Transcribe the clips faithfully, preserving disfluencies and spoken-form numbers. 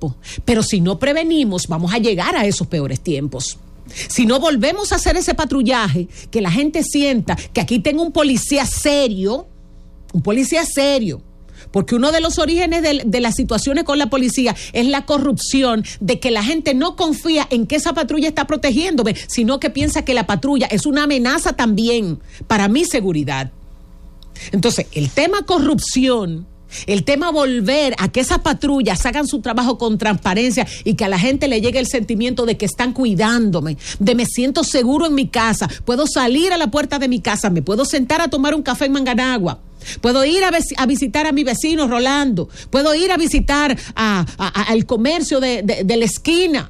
tiempo, pero si no prevenimos, vamos a llegar a esos peores tiempos. Si no volvemos a hacer ese patrullaje, que la gente sienta que aquí tengo un policía serio, un policía serio, porque uno de los orígenes de, de las situaciones con la policía es la corrupción, de que la gente no confía en que esa patrulla está protegiéndome, sino que piensa que la patrulla es una amenaza también para mi seguridad. Entonces, el tema corrupción, el tema volver a que esas patrullas hagan su trabajo con transparencia y que a la gente le llegue el sentimiento de que están cuidándome, de me siento seguro en mi casa, puedo salir a la puerta de mi casa, me puedo sentar a tomar un café en Manganagua, puedo ir a, a visitar a mi vecino Rolando, puedo ir a visitar a, a, a, al comercio de, de, de la esquina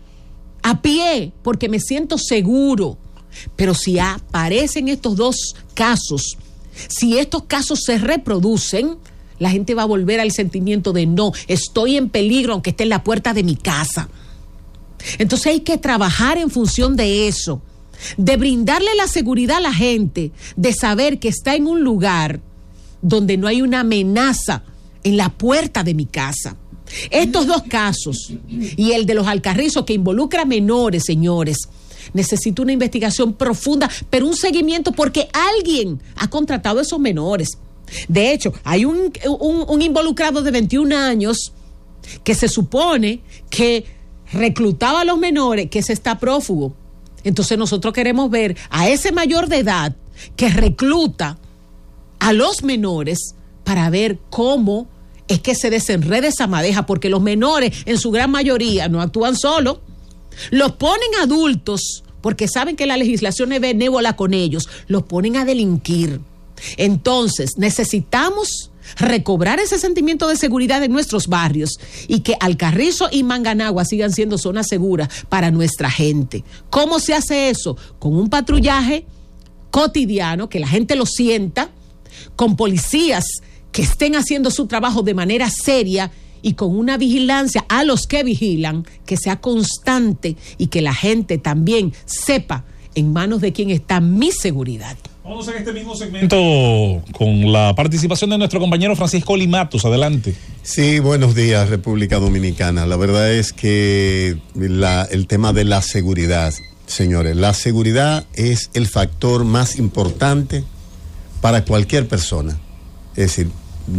a pie, porque me siento seguro. Pero si aparecen estos dos casos, si estos casos se reproducen, la gente va a volver al sentimiento de no, estoy en peligro aunque esté en la puerta de mi casa. Entonces hay que trabajar en función de eso, de brindarle la seguridad a la gente, de saber que está en un lugar donde no hay una amenaza en la puerta de mi casa. Estos dos casos y el de los Alcarrizos, que involucra menores, señores, necesita una investigación profunda, pero un seguimiento, porque alguien ha contratado a esos menores. De hecho, hay un, un, un involucrado de veintiún años que se supone que reclutaba a los menores, que se está prófugo. Entonces nosotros queremos ver a ese mayor de edad que recluta a los menores para ver cómo es que se desenreda esa madeja, porque los menores en su gran mayoría no actúan solos, los ponen adultos porque saben que la legislación es benévola con ellos, los ponen a delinquir. Entonces necesitamos recobrar ese sentimiento de seguridad en nuestros barrios y que Alcarrizo y Manganagua sigan siendo zonas seguras para nuestra gente. ¿Cómo se hace eso? Con un patrullaje cotidiano, que la gente lo sienta, con policías que estén haciendo su trabajo de manera seria y con una vigilancia a los que vigilan, que sea constante y que la gente también sepa en manos de quién está mi seguridad. Vamos en este mismo segmento con la participación de nuestro compañero Francisco Limatos. Adelante. Sí, buenos días, República Dominicana. La verdad es que la, el tema de la seguridad, señores, la seguridad es el factor más importante para cualquier persona. Es decir,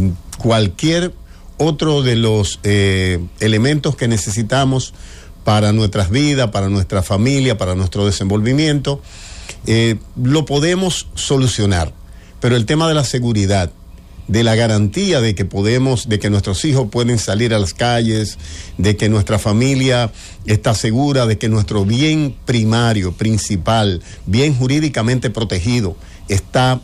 cualquier otro de los eh, elementos que necesitamos para nuestras vidas, para nuestra familia, para nuestro desenvolvimiento, eh, lo podemos solucionar. Pero el tema de la seguridad, de la garantía de que podemos, de que nuestros hijos pueden salir a las calles, de que nuestra familia está segura, de que nuestro bien primario, principal, bien jurídicamente protegido, está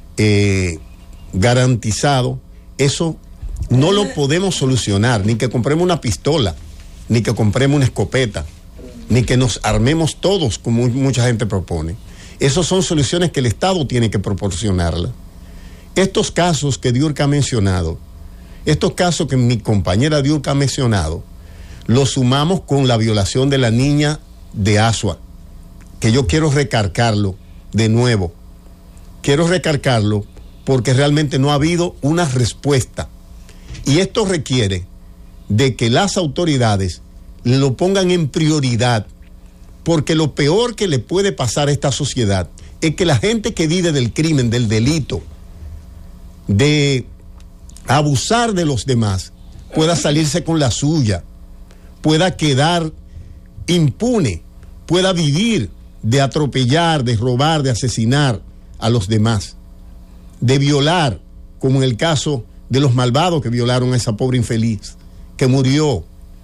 eh, garantizado, eso no lo podemos solucionar, ni que compremos una pistola, ni que compremos una escopeta, ni que nos armemos todos, como mucha gente propone. Esas son soluciones que el Estado tiene que proporcionarlas. Estos casos que Diurka ha mencionado, estos casos que mi compañera Diurka ha mencionado, los sumamos con la violación de la niña de Asua, que yo quiero recargarlo de nuevo. Quiero recargarlo porque realmente no ha habido una respuesta. Y esto requiere de que las autoridades lo pongan en prioridad, porque lo peor que le puede pasar a esta sociedad es que la gente que vive del crimen, del delito, de abusar de los demás, pueda salirse con la suya, pueda quedar impune, pueda vivir de atropellar, de robar, de asesinar a los demás, de violar, como en el caso de los malvados que violaron a esa pobre infeliz, que murió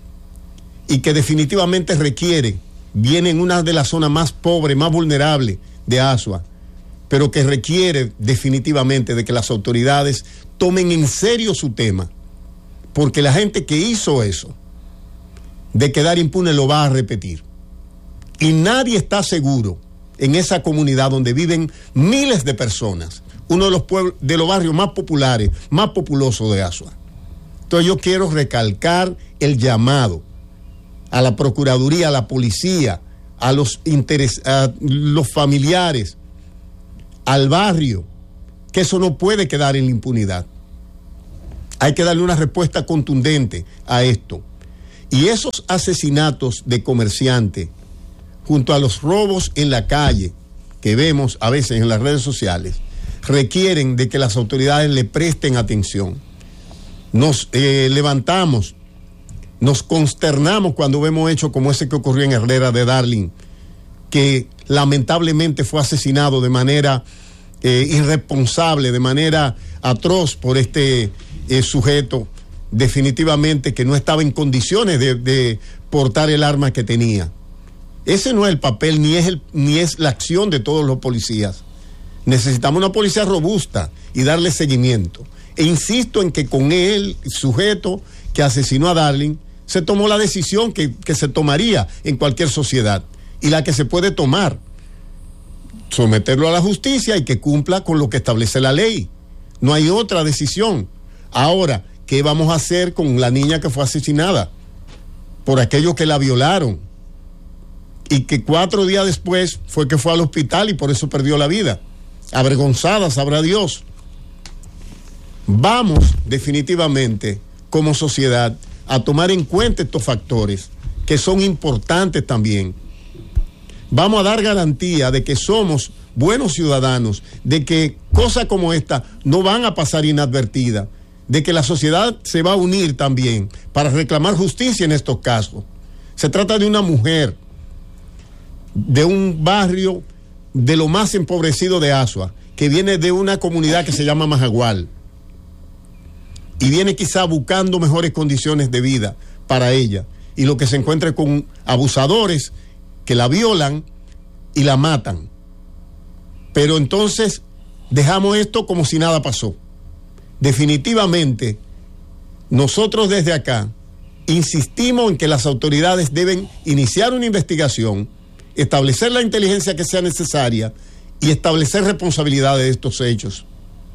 y que definitivamente requiere, viene en una de las zonas más pobres, más vulnerables de Asua, pero que requiere definitivamente de que las autoridades tomen en serio su tema, porque la gente que hizo eso, de quedar impune, lo va a repetir. Y nadie está seguro en esa comunidad donde viven miles de personas, uno de los pueblos, de los barrios más populares, más populosos de Asua. Entonces yo quiero recalcar el llamado a la Procuraduría, a la policía, a los, interes, a los familiares, al barrio, que eso no puede quedar en la impunidad. Hay que darle una respuesta contundente a esto. Y esos asesinatos de comerciantes, junto a los robos en la calle, que vemos a veces en las redes sociales, requieren de que las autoridades le presten atención. Nos eh, levantamos, nos consternamos cuando vemos hechos como ese que ocurrió en Herrera de Darling, que lamentablemente fue asesinado de manera eh, irresponsable, de manera atroz por este eh, sujeto, definitivamente que no estaba en condiciones de, de portar el arma que tenía. Ese no es el papel, ni es, el, ni es la acción de todos los policías. Necesitamos una policía robusta y darle seguimiento. E insisto en que con el sujeto que asesinó a Darling, se tomó la decisión que, que se tomaría en cualquier sociedad y la que se puede tomar. Someterlo a la justicia y que cumpla con lo que establece la ley. No hay otra decisión. Ahora, ¿qué vamos a hacer con la niña que fue asesinada por aquellos que la violaron? Y que cuatro días después fue que fue al hospital y por eso perdió la vida. Avergonzada, sabrá Dios. Vamos definitivamente como sociedad a tomar en cuenta estos factores que son importantes también. Vamos a dar garantía de que somos buenos ciudadanos, de que cosas como esta no van a pasar inadvertidas, de que la sociedad se va a unir también para reclamar justicia en estos casos. Se trata de una mujer de un barrio de lo más empobrecido de Asua, que viene de una comunidad que se llama Majagual y viene quizá buscando mejores condiciones de vida para ella, y lo que se encuentra con abusadores que la violan y la matan. Pero entonces dejamos esto como si nada pasó. Definitivamente nosotros desde acá insistimos en que las autoridades deben iniciar una investigación, establecer la inteligencia que sea necesaria y establecer responsabilidades de estos hechos.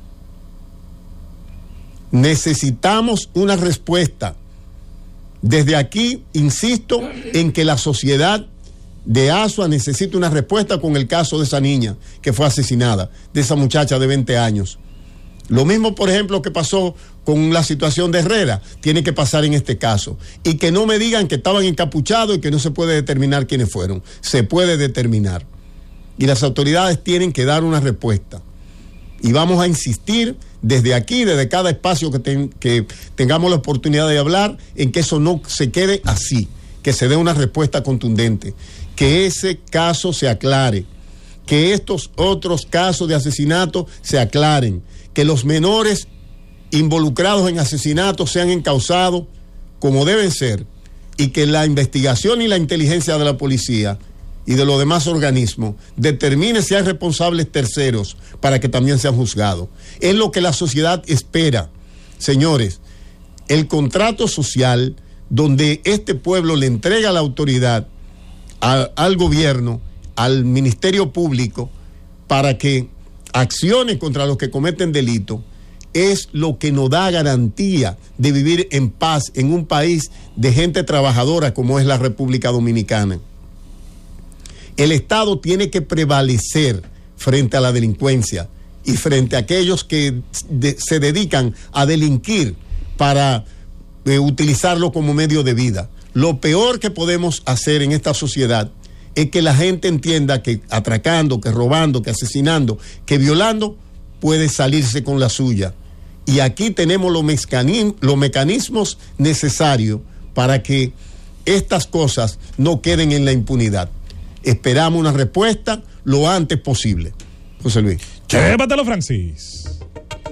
Necesitamos una respuesta. Desde aquí, insisto en que la sociedad de Asua necesita una respuesta con el caso de esa niña que fue asesinada, de esa muchacha de veinte años. Lo mismo, por ejemplo, que pasó con la situación de Herrera, tiene que pasar en este caso. Y que no me digan que estaban encapuchados y que no se puede determinar quiénes fueron. Se puede determinar. Y las autoridades tienen que dar una respuesta. Y vamos a insistir desde aquí, desde cada espacio que, ten, que tengamos la oportunidad de hablar, en que eso no se quede así, que se dé una respuesta contundente, que ese caso se aclare, que estos otros casos de asesinato se aclaren, que los menores involucrados en asesinatos sean encausados como deben ser, y que la investigación y la inteligencia de la policía y de los demás organismos determine si hay responsables terceros para que también sean juzgados. Es lo que la sociedad espera. Señores, el contrato social donde este pueblo le entrega la autoridad a, al gobierno, al Ministerio Público, para que accione contra los que cometen delito, es lo que nos da garantía de vivir en paz en un país de gente trabajadora como es la República Dominicana. El Estado tiene que prevalecer frente a la delincuencia y frente a aquellos que de, se dedican a delinquir para eh, utilizarlo como medio de vida. Lo peor que podemos hacer en esta sociedad es que la gente entienda que atracando, que robando, que asesinando, que violando, puede salirse con la suya. Y aquí tenemos los, mecanismos, los mecanismos necesarios para que estas cosas no queden en la impunidad. Esperamos una respuesta lo antes posible. José Luis. Llévatelo, Francis.